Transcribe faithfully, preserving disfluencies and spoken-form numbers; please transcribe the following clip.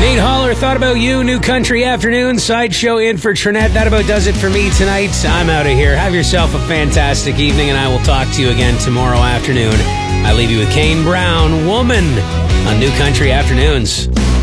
Nate Haller, Thought About You, New Country Afternoon, Sideshow in for Trinette. That about does it for me tonight. I'm out of here. Have yourself a fantastic evening, and I will talk to you again tomorrow afternoon. I leave you with Kane Brown, Woman, on New Country Afternoons.